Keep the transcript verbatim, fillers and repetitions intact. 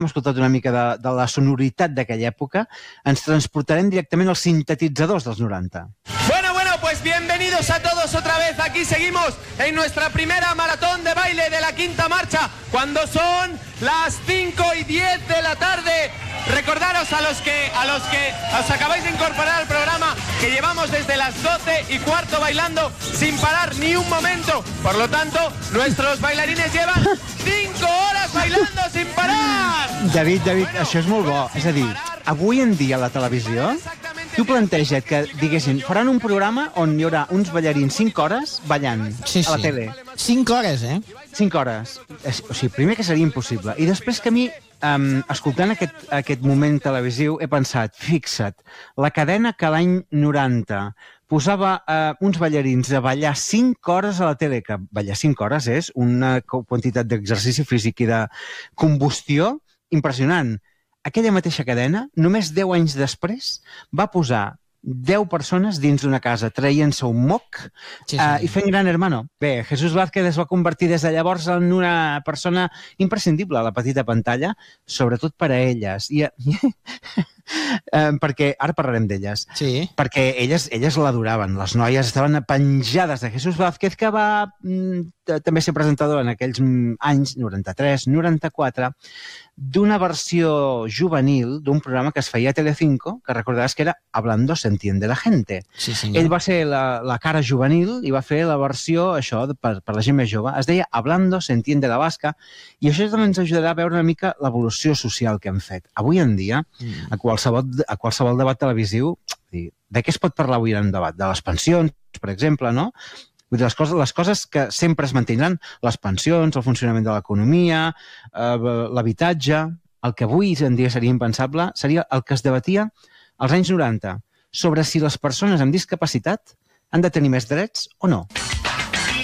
hem escoltat una mica de, de la sonoritat d'aquella època, ens transportarem directament als sintetitzadors dels noranta. Bueno, bueno, pues bienvenidos a todos otra vez. Aquí seguimos en nuestra primera maratón de baile de la quinta marcha, cuando son las cinco y diez de la tarde. Recordaros a los que a los que os acabáis de incorporar al programa que llevamos desde las doce y cuarto bailando sin parar ni un momento. Por lo tanto, nuestros bailarines llevan cinco horas bailando sin parar. David, David, bueno, això és molt bo. És a dir, avui en dia a la televisió, tu planteja't que, diguéssim, faran un programa on hi haurà uns ballarins cinc hores ballant sí, a la sí. tele. cinc hores, eh? cinc hores. O sigui, primer que seria impossible. I després que a mi, um, escoltant aquest, aquest moment televisiu, he pensat, fixa't, la cadena que l'any noranta posava uh, uns ballarins a ballar cinc hores a la tele, que ballar cinc hores és una quantitat d'exercici físic i de combustió impressionant. Aquella mateixa cadena, només deu anys després, va posar deu persones dins d'una casa traient-se un moc sí, sí. Uh, i fent Gran Hermano. Bé, Jesús Vázquez es va convertir des de llavors en una persona imprescindible a la petita pantalla, sobretot per a elles. I, i, uh, perquè ara parlarem d'elles. Sí. Perquè elles, elles l'adoraven. Les noies estaven penjades de Jesús Vázquez, que va mm, també ser presentador en aquells anys, noranta-tres, noranta-quatre, d'una versió juvenil d'un programa que es feia a Telecinco, que recordaràs que era Hablando se entiende la gente. Sí, senyor. Ell va ser la, la cara juvenil i va fer la versió, això, per, per la gent més jove. Es deia Hablando se entiende la vasca, i això també ens ajudarà a veure una mica l'evolució social que hem fet. Avui en dia, mm. a, qualsevol, a qualsevol debat televisiu, de què es pot parlar avui en un debat? De les pensions, per exemple, no? Vull dir, les coses, les coses que sempre es mantindran, les pensions, el funcionament de l'economia, eh, l'habitatge. El que avui en dia seria impensable seria el que es debatia als anys noranta sobre si les persones amb discapacitat han de tenir més drets o no.